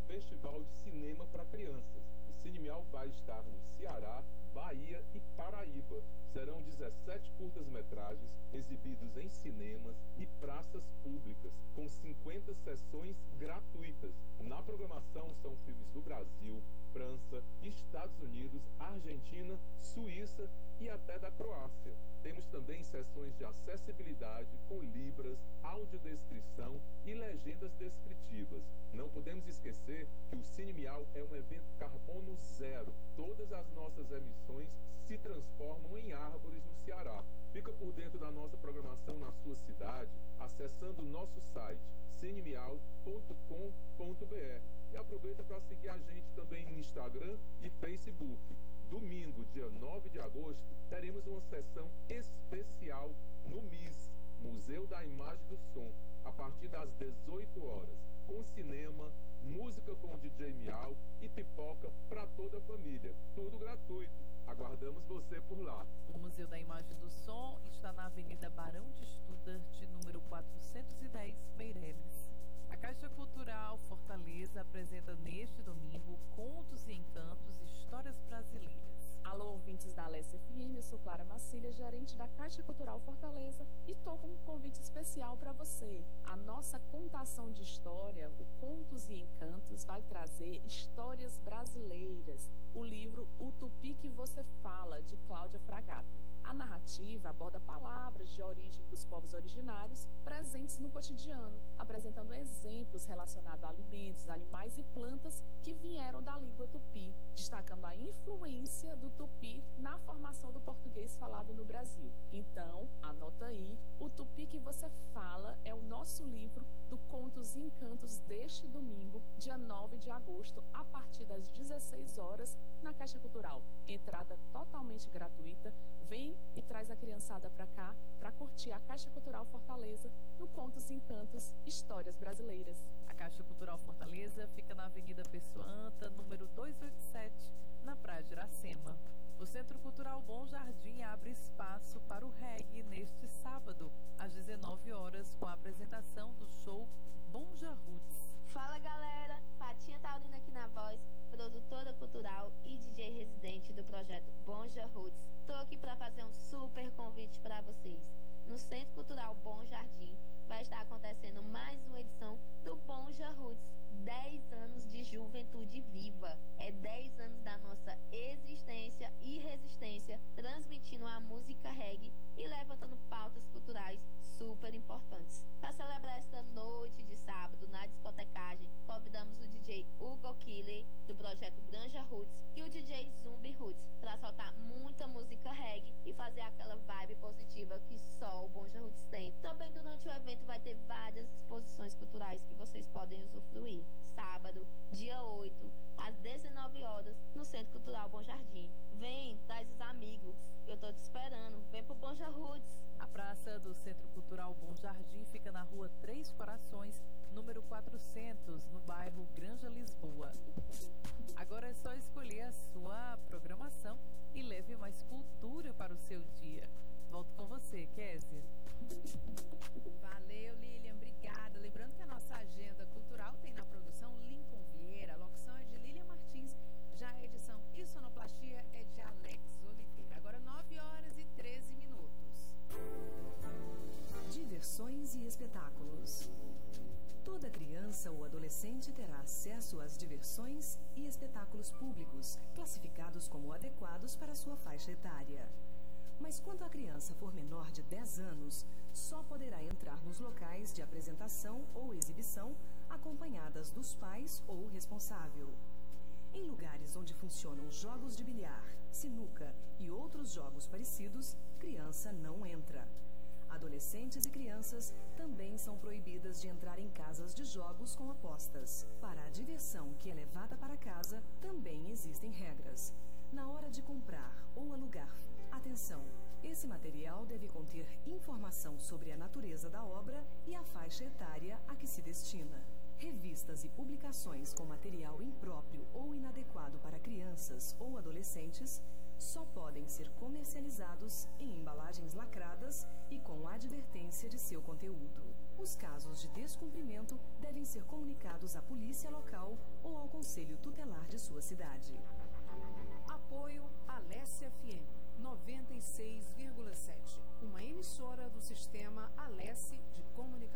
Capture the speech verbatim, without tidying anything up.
Festival de Cinema para Crianças. O Cinemial vai estar no Ceará, Bahia e Paraíba. Serão dezessete curtas-metragens exibidos em cinemas e praças públicas, com cinquenta sessões gratuitas. Na programação são filmes do Brasil, França, Estados Unidos, Argentina, Suíça e até da Croácia. Temos também sessões de acessibilidade com libras, audiodescrição e legendas descritivas. Não podemos esquecer que o Cinemial é um evento carbono zero. Todas as nossas emissões se transformam em árvores no Ceará. Fica por dentro da nossa programação na sua cidade, acessando o nosso site cinemial ponto com ponto b r. E aproveita para seguir a gente também no Instagram e Facebook. Domingo, dia nove de agosto, teremos uma sessão especial no M I S, Museu da Imagem do Som, a partir das dezoito horas, com cinema, música com o D J Miau e pipoca para toda a família. Tudo gratuito. Aguardamos você por lá. O Museu da Imagem do Som está na Avenida Barão de Studart, número quatrocentos e dez, Meireles. A Caixa Cultural Fortaleza apresenta neste domingo Contos e Encantos, Histórias Brasileiras. Alô, ouvintes da Alessa F M, eu sou Clara Macília, gerente da Caixa Cultural Fortaleza, e estou com um convite especial para você. A nossa contação de história, o Contos e Encantos, vai trazer histórias brasileiras. O livro O Tupi que Você Fala, de Cláudia Fragata. A narrativa aborda palavras de origem dos povos originários presentes no cotidiano, apresentando exemplos relacionados a alimentos, animais e plantas que vieram da língua tupi, destacando a influência do tupi na formação do português falado no Brasil. Então, anota aí, O Tupi que Você Fala é o nosso livro do Contos e Encantos deste domingo, dia nove de agosto, a partir das dezesseis horas, na Caixa Cultural. Entrada totalmente gratuita. Vem e traz a criançada para cá para curtir a Caixa Cultural Fortaleza no Contos e Encantos, Histórias Brasileiras. A Caixa Cultural Fortaleza fica na Avenida Pessoanta, número duzentos e oitenta e sete, na Praia de Iracema. O Centro Cultural Bom Jardim abre espaço para o reggae neste sábado, às dezenove horas, com a apresentação do show Bonja Roots. Fala, galera! Patinha Taurina aqui na voz, produtora cultural e D J residente do projeto Bonja Roots. Tô aqui para fazer um super convite para vocês. No Centro Cultural Bom Jardim vai estar acontecendo mais uma edição do Bonja Roots, dez anos de juventude viva. É dez anos da nossa existência e resistência, transmitindo a música reggae e levantando pautas culturais super importantes. Para celebrar esta noite de sábado na discotecagem, convidamos o D J Hugo Killer, do projeto Granja Roots, e o D J Zumbi Roots, para soltar muita música reggae e fazer aquela vibe positiva que só o Bonja Roots tem. Também durante o evento vai ter várias exposições culturais que vocês podem usufruir. Sábado, dia oito, às dezenove horas, no Centro Cultural Bom Jardim. Vem, traz os amigos. Eu tô te esperando. Vem pro Bonja Roots. A praça do Centro Cultural Bom Jardim fica na rua Três Corações, número quatrocentos, no bairro Granja Lisboa. Agora é só escolher a sua programação e leve mais cultura para o seu dia. Volto com você, Kézia. Valeu, Lilian, obrigada. Lembrando que a nossa agenda cultural tem na produção Lincoln Vieira, a locução é de Lilian Martins, já a edição e sonoplastia é de Alex Oliveira. Agora nove horas e treze minutos. Diversões e espetáculos. Toda criança ou adolescente terá acesso às diversões e espetáculos públicos, classificados como adequados para sua faixa etária. Mas quando a criança for menor de dez anos, só poderá entrar nos locais de apresentação ou exibição acompanhadas dos pais ou responsável. Em lugares onde funcionam jogos de bilhar, sinuca e outros jogos parecidos, criança não entra. Adolescentes e crianças também são proibidas de entrar em casas de jogos com apostas. Para a diversão que é levada para casa, também existem regras. Na hora de comprar ou alugar, atenção! Esse material deve conter informação sobre a natureza da obra e a faixa etária a que se destina. Revistas e publicações com material impróprio ou inadequado para crianças ou adolescentes só podem ser comercializados em embalagens lacradas e com advertência de seu conteúdo. O Os casos de descumprimento devem ser comunicados à polícia local ou ao conselho tutelar de sua cidade. Apoio Alesse F M noventa e seis vírgula sete, uma emissora do sistema Alesse de comunicação.